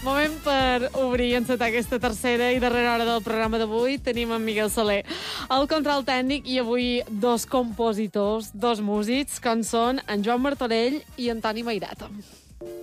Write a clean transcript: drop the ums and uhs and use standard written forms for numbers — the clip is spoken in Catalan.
Moment per obrir i encetar aquesta tercera i darrera hora del programa d'avui. Tenim en Miguel Soler al control tècnic i avui dos compositors, dos músics, com són en Joan Martorell i en Toni Mairata.